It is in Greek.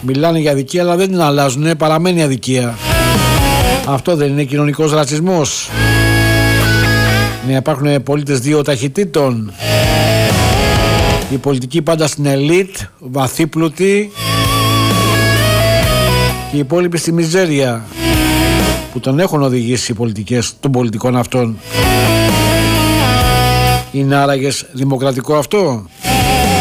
Μιλάνε για αδικία αλλά δεν την αλλάζουν, παραμένει αδικία. Αυτό δεν είναι κοινωνικός ρατσισμός? Να υπάρχουν πολίτες δύο ταχυτήτων, η πολιτική πάντα στην ελίτ, βαθύπλουτη, και οι υπόλοιποι στη μιζέρια που τον έχουν οδηγήσει οι πολιτικές των πολιτικών αυτών. Είναι άραγες δημοκρατικό αυτό?